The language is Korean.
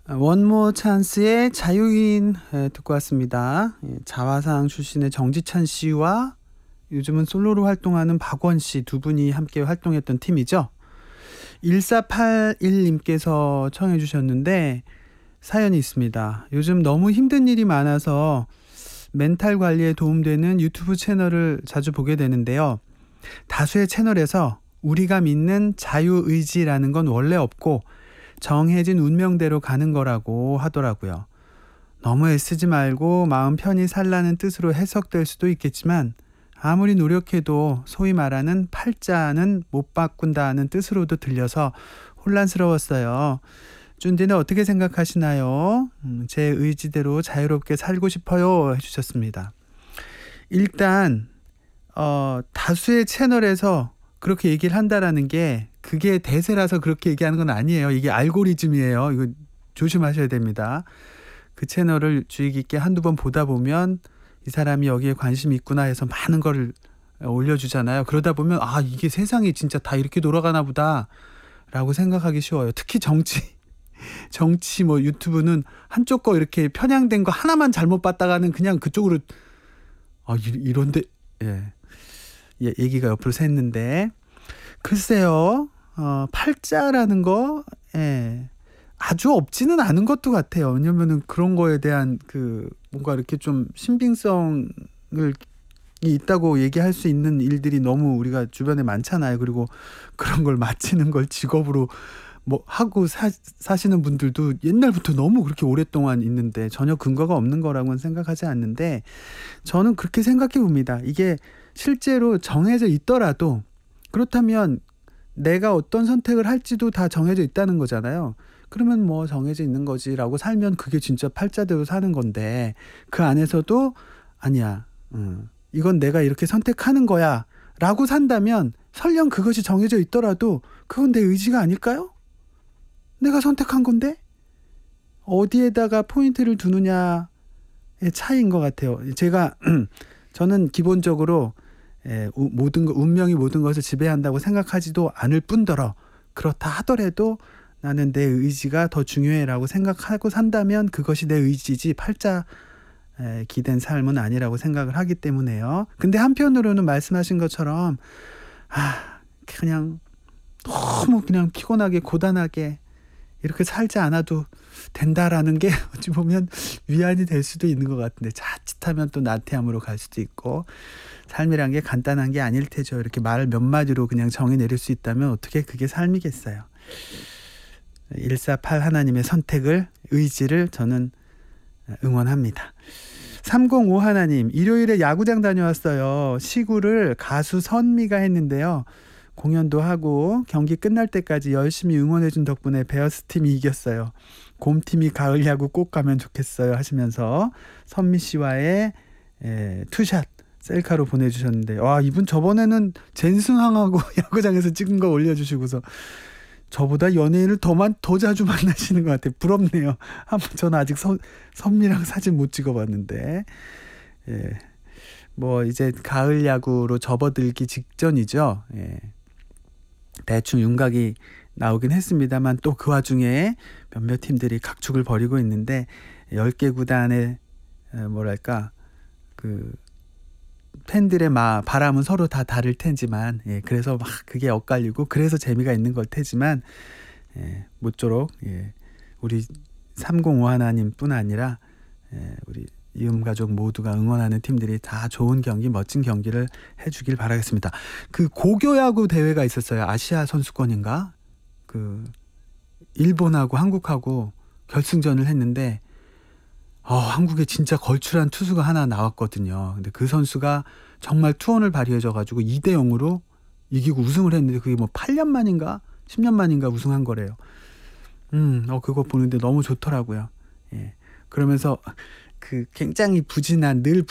원모 찬스의 자유인 듣고 왔습니다. 자화상 출신의 정지찬 씨와 요즘은 솔로로 활동하는 박원 씨 두 분이 함께 활동했던 팀이죠. 1481님께서 청해 주셨는데 사연이 있습니다. 요즘 너무 힘든 일이 많아서 멘탈 관리에 도움되는 유튜브 채널을 자주 보게 되는데요. 다수의 채널에서 우리가 믿는 자유의지라는 건 원래 없고 정해진 운명대로 가는 거라고 하더라고요. 너무 애쓰지 말고 마음 편히 살라는 뜻으로 해석될 수도 있겠지만 아무리 노력해도 소위 말하는 팔자는 못 바꾼다는 뜻으로도 들려서 혼란스러웠어요. 쭌디는 어떻게 생각하시나요? 제 의지대로 자유롭게 살고 싶어요 해주셨습니다. 일단 다수의 채널에서 그렇게 얘기를 한다라는 게 그게 대세라서 그렇게 얘기하는 건 아니에요. 이게 알고리즘이에요. 이거 조심하셔야 됩니다. 그 채널을 주의 깊게 한두 번 보다 보면 이 사람이 여기에 관심이 있구나 해서 많은 걸 올려주잖아요. 그러다 보면 이게 세상이 진짜 다 이렇게 돌아가나 보다 라고 생각하기 쉬워요. 특히 정치 뭐 유튜브는 한쪽 거 이렇게 편향된 거 하나만 잘못 봤다가는 그냥 그쪽으로 이런데 얘기가 옆으로 샜는데 글쎄요. 팔자라는 거 아주 없지는 않은 것도 같아요. 왜냐면은 그런 거에 대한 뭔가 이렇게 좀 신빙성이 있다고 얘기할 수 있는 일들이 너무 우리가 주변에 많잖아요. 그리고 그런 걸 맞히는 걸 직업으로 뭐 하고 사시는 분들도 옛날부터 너무 그렇게 오랫동안 있는데 전혀 근거가 없는 거라고는 생각하지 않는데 저는 그렇게 생각해 봅니다. 이게 실제로 정해져 있더라도 그렇다면 내가 어떤 선택을 할지도 다 정해져 있다는 거잖아요. 그러면 뭐 정해져 있는 거지라고 살면 그게 진짜 팔자대로 사는 건데 그 안에서도 아니야. 이건 내가 이렇게 선택하는 거야 라고 산다면 설령 그것이 정해져 있더라도 그건 내 의지가 아닐까요? 내가 선택한 건데 어디에다가 포인트를 두느냐의 차이인 것 같아요. 저는 기본적으로 모든 것, 운명이 모든 것을 지배한다고 생각하지도 않을 뿐더러 그렇다 하더라도 나는 내 의지가 더 중요해라고 생각하고 산다면 그것이 내 의지지 팔자 기댄 삶은 아니라고 생각을 하기 때문에요. 근데 한편으로는 말씀하신 것처럼 그냥 너무 그냥 피곤하게 고단하게 이렇게 살지 않아도 된다라는 게 어찌 보면 위안이 될 수도 있는 것 같은데 자칫하면 또 나태함으로 갈 수도 있고 삶이란 게 간단한 게 아닐 테죠. 이렇게 말을 몇 마디로 그냥 정의 내릴 수 있다면 어떻게 그게 삶이겠어요. 148 하나님의 선택을 의지를 저는 응원합니다. 305 하나님 일요일에 야구장 다녀왔어요. 시구를 가수 선미가 했는데요. 공연도 하고 경기 끝날 때까지 열심히 응원해준 덕분에 베어스 팀이 이겼어요. 곰팀이 가을 야구 꼭 가면 좋겠어요 하시면서 선미 씨와의 투샷 셀카로 보내주셨는데 이분 저번에는 젠승항하고 야구장에서 찍은 거 올려주시고서 저보다 연예인을 더 자주 만나시는 것 같아요. 부럽네요. 저는 아직 선미랑 사진 못 찍어봤는데 뭐 이제 가을 야구로 접어들기 직전이죠. 대충 윤곽이 나오긴 했습니다만 또 그 와중에 몇몇 팀들이 각축을 벌이고 있는데 10개 구단의 팬들의 바람은 서로 다 다를 테지만 그래서 막 그게 엇갈리고 그래서 재미가 있는 걸 테지만 모쪼록 우리 305 하나님뿐 아니라 우리 이음가족 모두가 응원하는 팀들이 다 좋은 경기, 멋진 경기를 해주길 바라겠습니다. 그 고교야구 대회가 있었어요. 아시아 선수권인가? 일본하고 한국하고 결승전을 했는데 한국에 진짜 걸출한 투수가 하나 나왔거든요. 근데 그 선수가 정말 투혼을 발휘해줘가지고 2대0으로 이기고 우승을 했는데 그게 뭐 8년 만인가 10년 만인가 우승한 거래요. 그거 보는데 너무 좋더라고요. 그러면서 굉장히 부진한 늘